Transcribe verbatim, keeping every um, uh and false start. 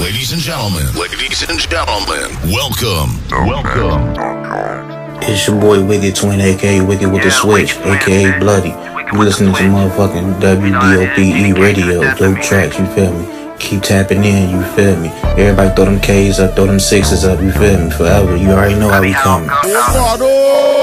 Ladies and gentlemen, ladies and gentlemen, welcome, welcome. It's your boy Wicked Twin, aka Wicked with the Switch, aka Bloody. You listening to motherfucking W D O P E radio, dope tracks, you feel me? Keep tapping in, you feel me? Everybody throw them K's up, throw them sixes up, you feel me? Forever, you already know how we coming.